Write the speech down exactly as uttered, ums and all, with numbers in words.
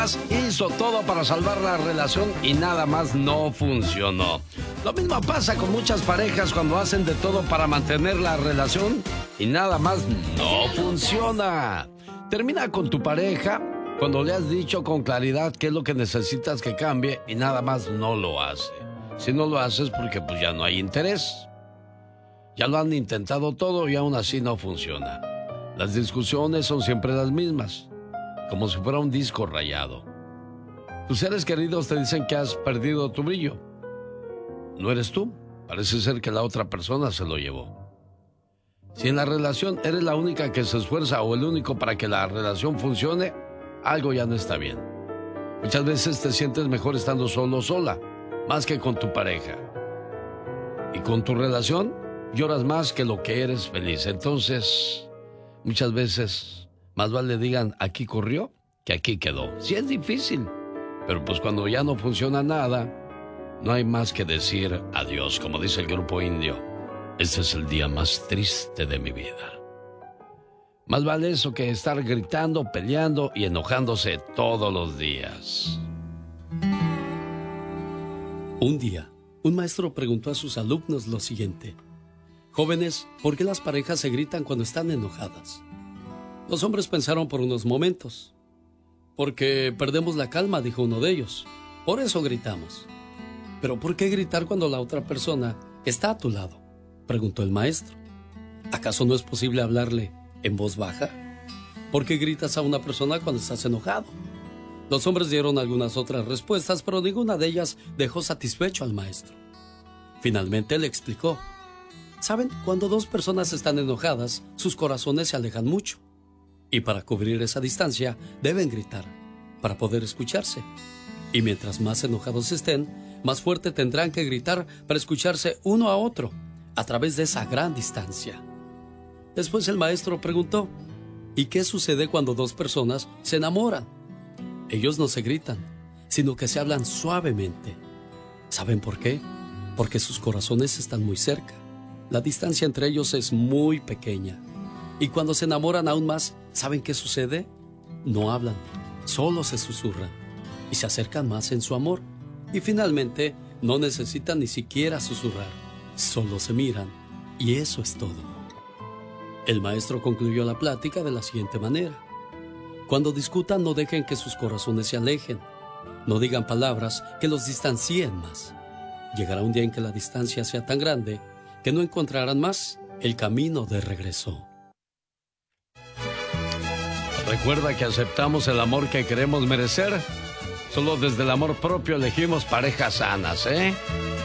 hizo todo para salvar la relación y nada más no funcionó. Lo mismo pasa con muchas parejas cuando hacen de todo para mantener la relación y nada más no funciona. Termina con tu pareja cuando le has dicho con claridad qué es lo que necesitas que cambie y nada más no lo hace. Si no lo haces porque pues ya no hay interés. Ya lo han intentado todo y aún así no funciona. Las discusiones son siempre las mismas, como si fuera un disco rayado. Tus seres queridos te dicen que has perdido tu brillo. No eres tú, parece ser que la otra persona se lo llevó. Si en la relación eres la única que se esfuerza o el único para que la relación funcione, algo ya no está bien. Muchas veces te sientes mejor estando solo o sola, más que con tu pareja. Y con tu relación lloras más que lo que eres feliz. Entonces, muchas veces más vale digan aquí corrió que aquí quedó. Sí es difícil, pero pues cuando ya no funciona nada, no hay más que decir adiós, como dice el grupo indio. Este es el día más triste de mi vida. Más vale eso que estar gritando, peleando y enojándose todos los días. Un día, un maestro preguntó a sus alumnos lo siguiente: jóvenes, ¿por qué las parejas se gritan cuando están enojadas? Los hombres pensaron por unos momentos. Porque perdemos la calma, dijo uno de ellos. Por eso gritamos. ¿Pero por qué gritar cuando la otra persona está a tu lado?, preguntó el maestro. ¿Acaso no es posible hablarle en voz baja? ¿Por qué gritas a una persona cuando estás enojado? Los hombres dieron algunas otras respuestas, pero ninguna de ellas dejó satisfecho al maestro. Finalmente le explicó: ¿saben? Cuando dos personas están enojadas, sus corazones se alejan mucho. Y para cubrir esa distancia, deben gritar, para poder escucharse. Y mientras más enojados estén, más fuerte tendrán que gritar para escucharse uno a otro, a través de esa gran distancia. Después el maestro preguntó: ¿y qué sucede cuando dos personas se enamoran? Ellos no se gritan, sino que se hablan suavemente. ¿Saben por qué? Porque sus corazones están muy cerca. La distancia entre ellos es muy pequeña. Y cuando se enamoran aún más, ¿saben qué sucede? No hablan, solo se susurran y se acercan más en su amor. Y finalmente, no necesitan ni siquiera susurrar, solo se miran y eso es todo. El maestro concluyó la plática de la siguiente manera: cuando discutan, no dejen que sus corazones se alejen. No digan palabras que los distancien más. Llegará un día en que la distancia sea tan grande que no encontrarán más el camino de regreso. Recuerda que aceptamos el amor que queremos merecer. Solo desde el amor propio elegimos parejas sanas, ¿eh?